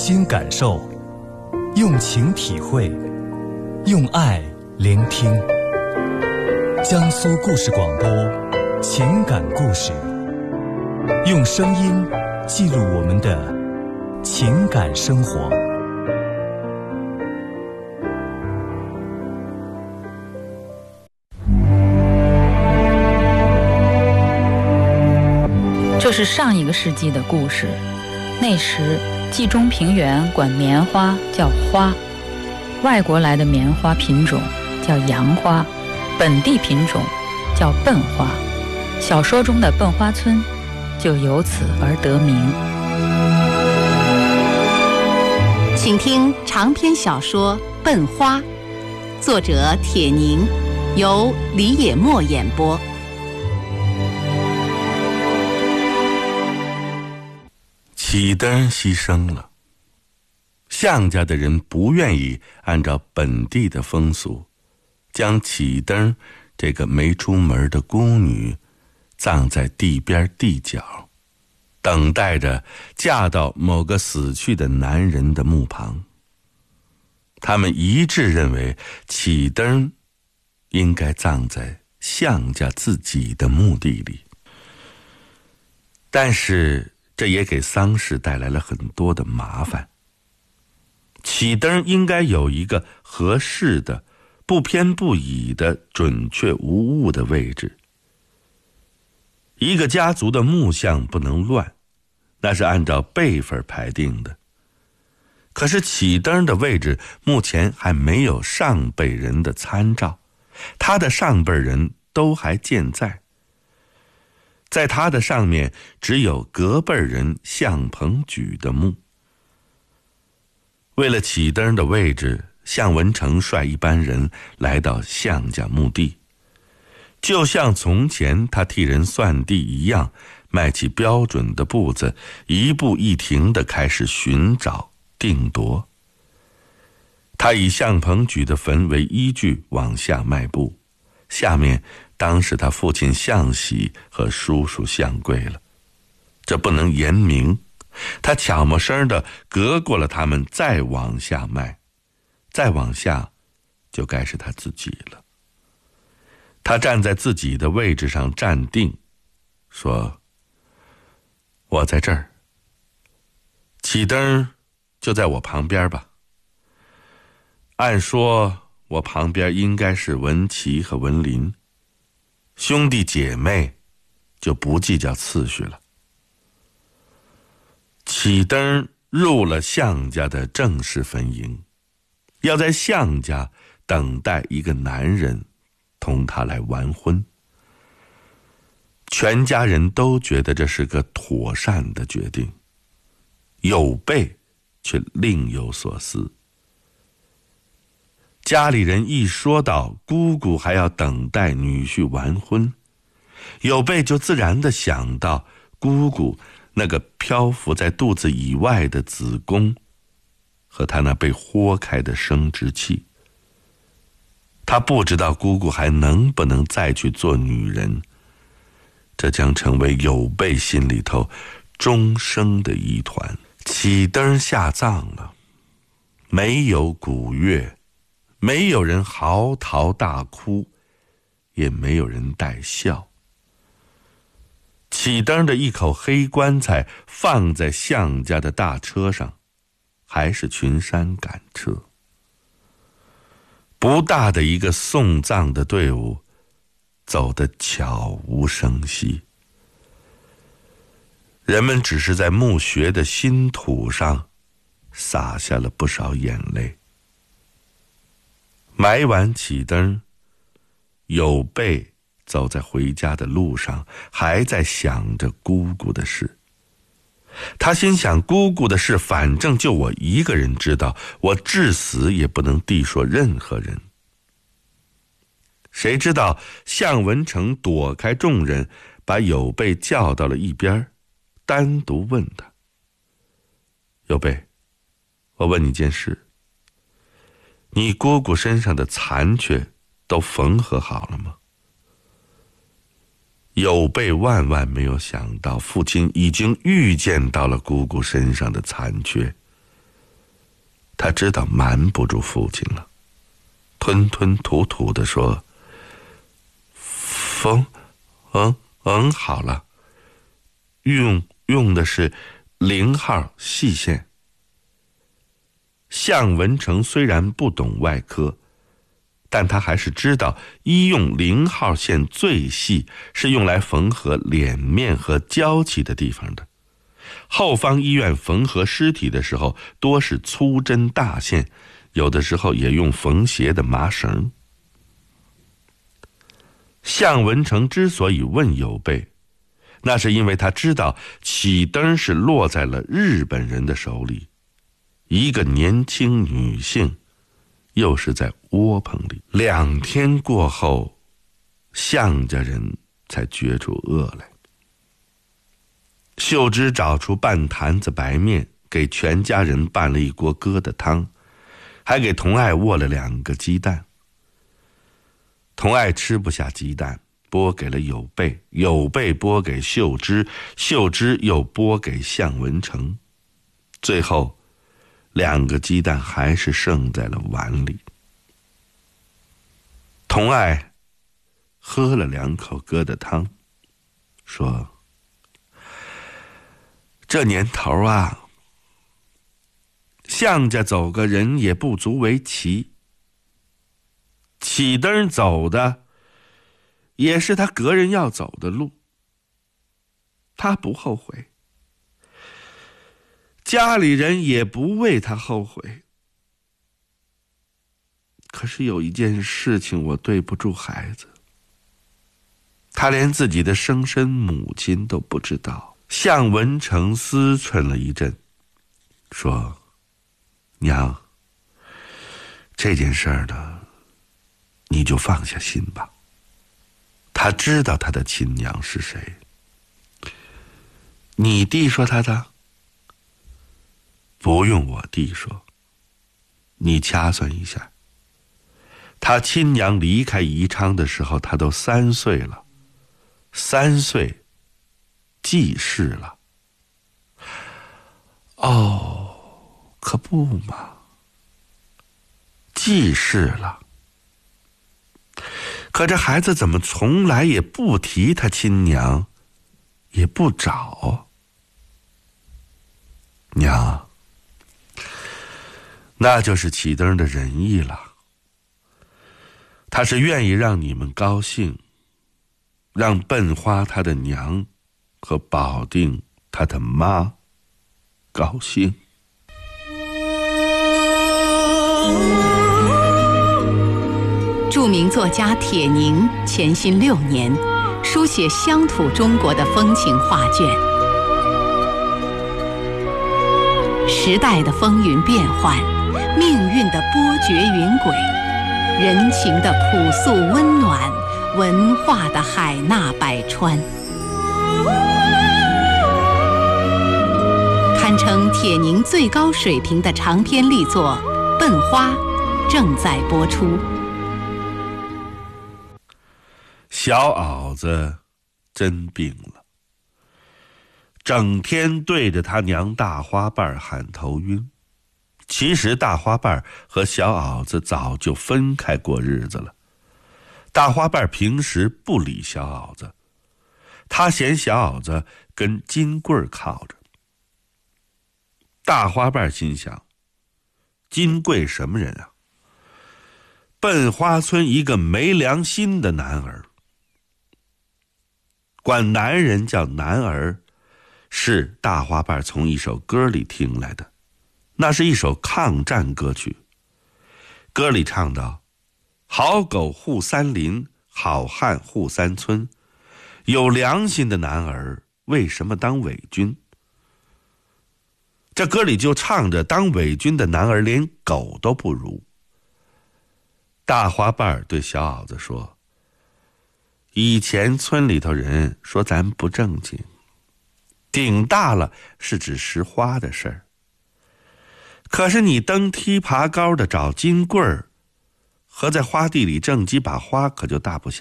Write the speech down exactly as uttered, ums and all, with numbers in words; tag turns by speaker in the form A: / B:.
A: 心感受，用情体会，用爱聆听。江苏故事广播，情感故事，用声音记录我们的情感生活。
B: 这是上一个世纪的故事，那时冀中平原管棉花叫花，外国来的棉花品种叫洋花，本地品种叫笨花，小说中的笨花村就由此而得名。
C: 请听长篇小说《笨花》，作者铁凝，由李野墨演播。
D: 启灯牺牲了，项家的人不愿意按照本地的风俗，将启灯这个没出门的孤女葬在地边地角，等待着嫁到某个死去的男人的墓旁。他们一致认为启灯应该葬在项家自己的墓地里，但是这也给丧事带来了很多的麻烦。启灯应该有一个合适的、不偏不倚的、准确无误的位置。一个家族的墓像不能乱，那是按照辈分排定的。可是启灯的位置目前还没有上辈人的参照，他的上辈人都还健在。在他的上面只有隔辈人项鹏举的墓。为了启灯的位置，项文成率一班人来到项家墓地，就像从前他替人算地一样，迈起标准的步子，一步一停地开始寻找定夺。他以项鹏举的坟为依据往下迈步，下面当是他父亲项喜和叔叔项贵了，这不能言明，他悄没声地隔过了他们，再往下迈，再往下就该是他自己了。他站在自己的位置上站定，说：我在这儿，启灯就在我旁边吧。按说我旁边应该是文琪和文林，兄弟姐妹就不计较次序了。启灯入了项家的正式坟茔，要在项家等待一个男人同他来完婚。全家人都觉得这是个妥善的决定，有备却另有所思。家里人一说到姑姑还要等待女婿完婚，有备就自然地想到姑姑那个漂浮在肚子以外的子宫和她那被豁开的生殖器。他不知道姑姑还能不能再去做女人，这将成为有备心里头终生的疑团。启灯下葬了，没有鼓乐，没有人嚎啕大哭，也没有人带笑。启灯的一口黑棺材放在项家的大车上，还是群山赶车。不大的一个送葬的队伍走得悄无声息，人们只是在墓穴的新土上洒下了不少眼泪。埋完启灯，有备走在回家的路上，还在想着姑姑的事。他心想，姑姑的事反正就我一个人知道，我至死也不能递说任何人。谁知道项文成躲开众人，把有备叫到了一边，单独问他：有备，我问你件事，你姑姑身上的残缺都缝合好了吗？有备万万没有想到，父亲已经预见到了姑姑身上的残缺。 他知道瞒不住父亲了，吞吞吐吐地说：“风，嗯嗯，好了，用用的是零号细线。”向文成虽然不懂外科，但他还是知道医用零号线最细，是用来缝合脸面和交集的地方的。后方医院缝合尸体的时候，多是粗针大线，有的时候也用缝鞋的麻绳。向文成之所以问有备，那是因为他知道启灯是落在了日本人的手里，一个年轻女性，又是在窝棚里。两天过后，向家人才觉出饿来。秀芝找出半坛子白面，给全家人拌了一锅疙瘩汤，还给童爱握了两个鸡蛋。童爱吃不下鸡蛋，拨给了有备，有备拨给秀芝，秀芝又拨给向文成，最后两个鸡蛋还是剩在了碗里。童爱喝了两口疙瘩汤，说：“这年头啊，向家走个人也不足为奇。启灯走的也是他个人要走的路，他不后悔，家里人也不为他后悔。可是有一件事情我对不住孩子，他连自己的生身母亲都不知道。”向文成思忖了一阵，说：“娘，这件事儿呢，你就放下心吧。他知道他的亲娘是谁。你弟说他的？不用我弟说，你掐算一下，他亲娘离开宜昌的时候，他都三岁了，三岁记事了。哦，可不嘛，记事了。可这孩子怎么从来也不提他亲娘，也不找？娘，那就是启灯的仁义了。他是愿意让你们高兴，让笨花他的娘和保定他的妈高兴。
C: 著名作家铁凝潜心六年，书写乡土中国的风情画卷。时代的风云变幻，命运的波谲云诡，人情的朴素温暖，文化的海纳百川，堪称铁凝最高水平的长篇力作《笨花》正在播出。
D: 小袄子真病了，整天对着他娘大花瓣喊头晕。其实大花瓣和小袄子早就分开过日子了。大花瓣平时不理小袄子，他嫌小袄子跟金棍靠着。大花瓣心想，金贵什么人啊？笨花村一个没良心的男儿。管男人叫男儿，是大花瓣从一首歌里听来的，那是一首抗战歌曲。歌里唱道：好狗护三林，好汉护三村，有良心的男儿为什么当伪军？这歌里就唱着当伪军的男儿连狗都不如。大花瓣对小袄子说，以前村里头人说咱不正经，顶大了是指拾花的事儿。可是你登梯爬高的找金棍儿，和在花地里挣几把花可就大不相